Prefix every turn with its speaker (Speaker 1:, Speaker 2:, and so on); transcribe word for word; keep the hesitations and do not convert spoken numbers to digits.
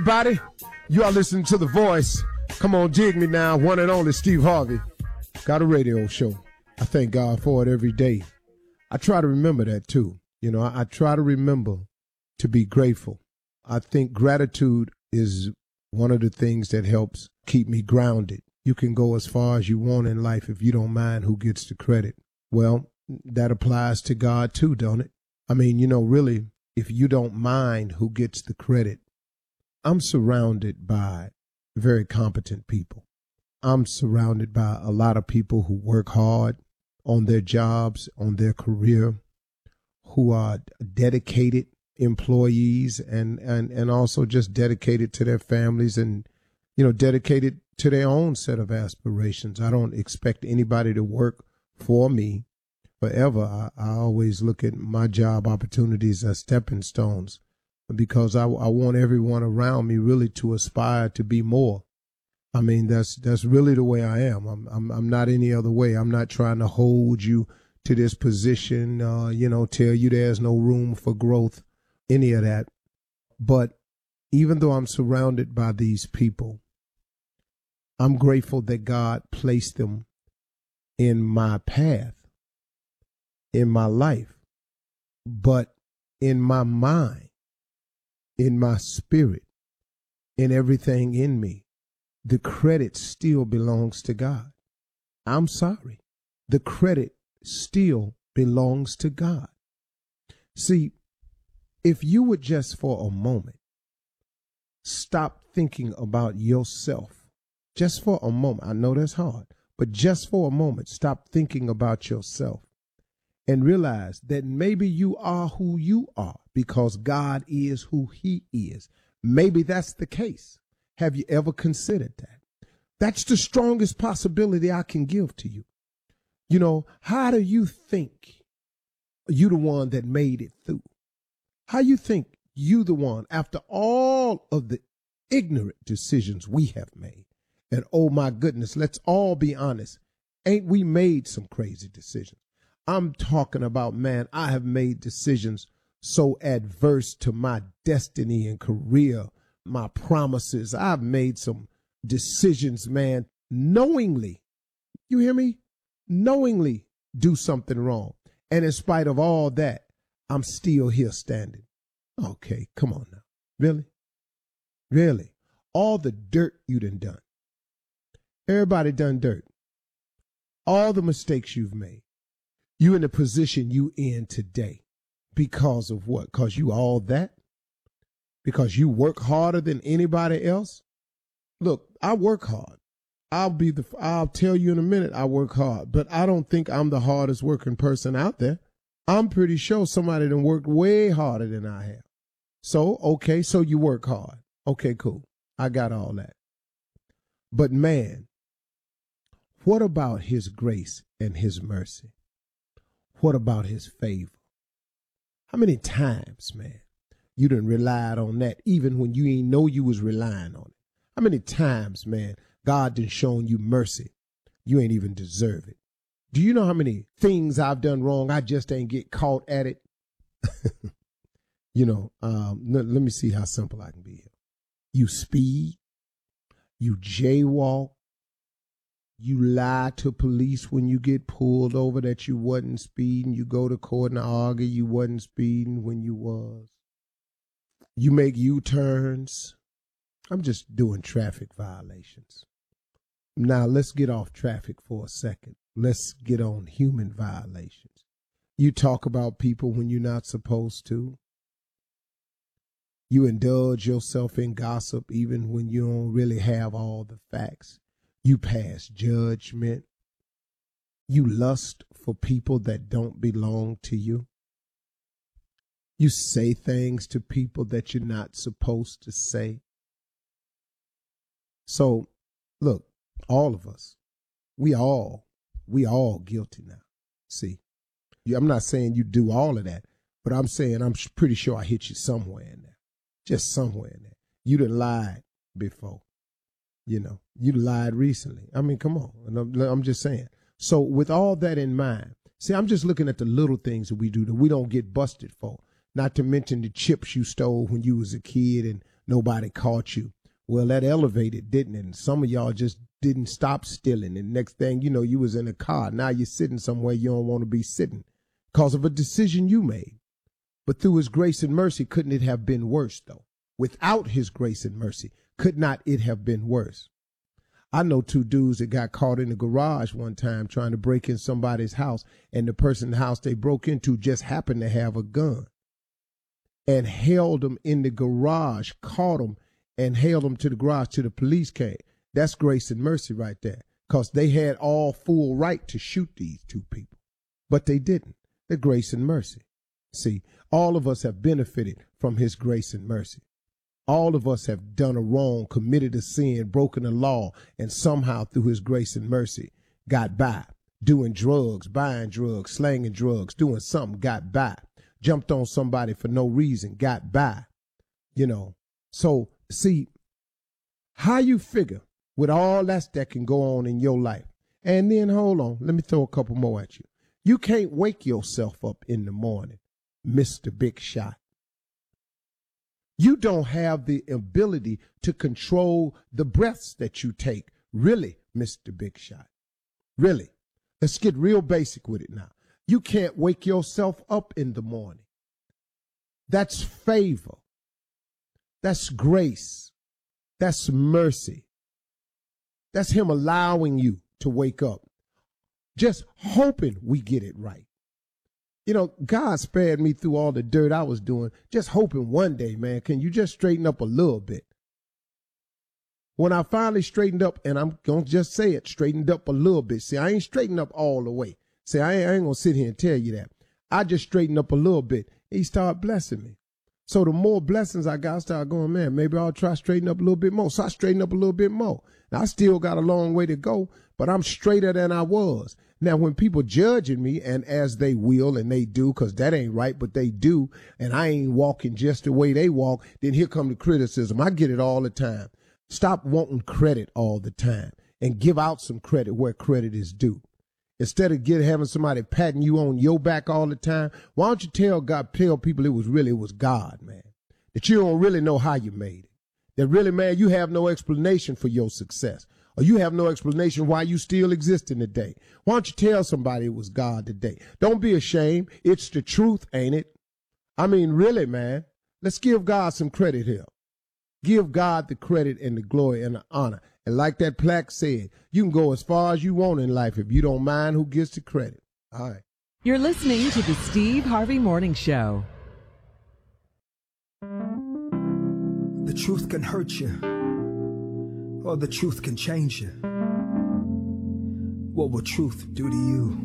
Speaker 1: Everybody, you are listening to The Voice. Come on, jig me now. One and only Steve Harvey. Got a radio show. I thank God for it every day. I try to remember that too. You know, I, I try to remember to be grateful. I think gratitude is one of the things that helps keep me grounded. You can go as far as you want in life if you don't mind who gets the credit. Well, that applies to God too, don't it? I mean, you know, really, if you don't mind who gets the credit, I'm surrounded by very competent people. I'm surrounded by a lot of people who work hard on their jobs, on their career, who are dedicated employees and, and, and also just dedicated to their families and, you know, dedicated to their own set of aspirations. I don't expect anybody to work for me forever. I, I always look at my job opportunities as stepping stones because I, I want everyone around me really to aspire to be more. I mean, that's that's really the way I am. I'm I'm I'm not any other way. I'm not trying to hold you to this position, uh, you know, tell you there's no room for growth, any of that. But even though I'm surrounded by these people, I'm grateful that God placed them in my path, in my life, but in my mind, in my spirit, in everything in me. The credit still belongs to God. I'm sorry. The credit still belongs to God. See, if you would just for a moment stop thinking about yourself, just for a moment, I know that's hard, but just for a moment, stop thinking about yourself and realize that maybe you are who you are because God is who he is. Maybe that's the case. Have you ever considered that? That's the strongest possibility I can give to you. You know, how do you think you the one that made it through? How you think you the one after all of the ignorant decisions we have made? And oh my goodness, let's all be honest. Ain't we made some crazy decisions? I'm talking about, man, I have made decisions so adverse to my destiny and career, my promises. I've made some decisions, man, knowingly, you hear me? Knowingly do something wrong. And in spite of all that, I'm still here standing. Okay, come on now. Really? Really? All the dirt you done done. Everybody done dirt. All the mistakes you've made. You in the position you in today. Because of what? Because you all that? Because you work harder than anybody else? Look, I work hard. I'll be the, I'll tell you in a minute I work hard, but I don't think I'm the hardest working person out there. I'm pretty sure somebody done worked way harder than I have. So, okay, so you work hard. Okay, cool. I got all that. But man, what about his grace and his mercy? What about his favor? How many times, man, you done relied on that even when you ain't know you was relying on it? How many times, man, God done shown you mercy? You ain't even deserve it. Do you know how many things I've done wrong? I just ain't get caught at it. You know, um, let, let me see how simple I can be here. You speed, you jaywalk, you lie to police when you get pulled over that you wasn't speeding. You go to court and argue you wasn't speeding when you was. You make U-turns. I'm just doing traffic violations. Now let's get off traffic for a second. Let's get on human violations. You talk about people when you're not supposed to. You indulge yourself in gossip even when you don't really have all the facts. You pass judgment. You lust for people that don't belong to you. You say things to people that you're not supposed to say. So, look, all of us, we all, we all guilty now. See, I'm not saying you do all of that, but I'm saying I'm pretty sure I hit you somewhere in there, just somewhere in there. You done lied before, you know, you lied recently. I mean, come on, and I'm, I'm just saying. So with all that in mind, see, I'm just looking at the little things that we do that we don't get busted for, not to mention the chips you stole when you was a kid and nobody caught you. Well, that elevated, didn't it? And some of y'all just didn't stop stealing. And next thing you know, you was in a car. Now you're sitting somewhere you don't want to be sitting because of a decision you made. But through his grace and mercy, couldn't it have been worse, though? Without his grace and mercy, could not it have been worse? I know two dudes that got caught in the garage one time trying to break in somebody's house, and the person in the house they broke into just happened to have a gun and held them in the garage, caught them, and held them to the garage till the police came. That's grace and mercy right there, because they had all full right to shoot these two people, but they didn't. The grace and mercy. See, all of us have benefited from his grace and mercy. All of us have done a wrong, committed a sin, broken a law, and somehow through his grace and mercy got by. Doing drugs, buying drugs, slanging drugs, doing something, got by. Jumped on somebody for no reason, got by. You know, so see, how you figure with all that that can go on in your life. And then, hold on, let me throw a couple more at you. You can't wake yourself up in the morning, Mister Big Shot. You don't have the ability to control the breaths that you take. Really, Mister Big Shot. Really. Let's get real basic with it now. You can't wake yourself up in the morning. That's favor. That's grace. That's mercy. That's him allowing you to wake up. Just hoping we get it right. You know, God spared me through all the dirt I was doing, just hoping one day, man, can you just straighten up a little bit? When I finally straightened up, and I'm going to just say it, straightened up a little bit. See, I ain't straightened up all the way. See, I ain't, I ain't going to sit here and tell you that. I just straightened up a little bit. He started blessing me. So the more blessings I got, I started going, man, maybe I'll try straighten up a little bit more. So I straightened up a little bit more. Now, I still got a long way to go, but I'm straighter than I was. Now, when people judging me, and as they will, and they do, because that ain't right, but they do, and I ain't walking just the way they walk, then here come the criticism. I get it all the time. Stop wanting credit all the time and give out some credit where credit is due. Instead of get, having somebody patting you on your back all the time, why don't you tell God, tell people it was really, it was God, man. That you don't really know how you made it. That really, man, you have no explanation for your success. Or you have no explanation why you still exist in the day. Why don't you tell somebody it was God today? Don't be ashamed. It's the truth, ain't it? I mean, really, man, let's give God some credit here. Give God the credit and the glory and the honor. And like that plaque said, you can go as far as you want in life if you don't mind who gets the credit. All right.
Speaker 2: You're listening to the Steve Harvey Morning Show.
Speaker 3: The truth can hurt you, or the truth can change you. What will truth do to you?